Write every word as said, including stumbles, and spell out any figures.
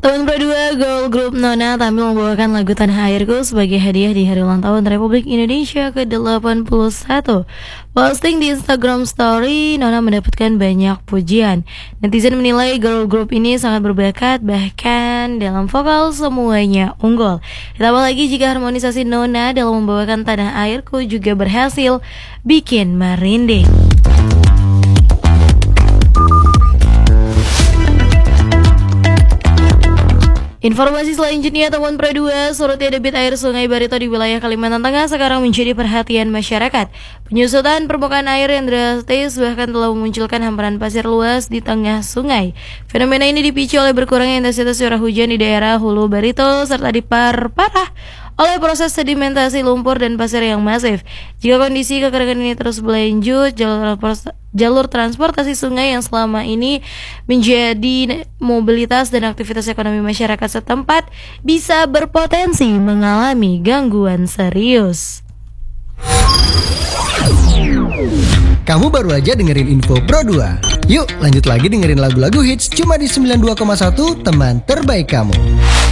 Teman berdua girl group Nona tampil membawakan lagu Tanah Airku sebagai hadiah di hari ulang tahun Republik Indonesia ke delapan puluh satu. Posting di Instagram Story, Nona mendapatkan banyak pujian. Netizen menilai girl group ini sangat berbakat, bahkan dalam vokal semuanya unggul. Ditambah lagi jika harmonisasi Nona dalam membawakan Tanah Airku juga berhasil bikin merinding. Informasi selanjutnya, temuan Pro dua, surutnya debit air Sungai Barito di wilayah Kalimantan Tengah sekarang menjadi perhatian masyarakat. Penyusutan permukaan air yang drastis bahkan telah memunculkan hamparan pasir luas di tengah sungai. Fenomena ini dipicu oleh berkurangnya intensitas curah hujan di daerah Hulu Barito serta diperparah oleh proses sedimentasi lumpur dan pasir yang masif. Jika kondisi kekeringan ini terus berlanjut, jalur, jalur transportasi sungai yang selama ini menjadi mobilitas dan aktivitas ekonomi masyarakat setempat bisa berpotensi mengalami gangguan serius. Kamu baru aja dengerin info Pro dua. Yuk lanjut lagi dengerin lagu-lagu hits cuma di sembilan puluh dua koma satu teman terbaik kamu.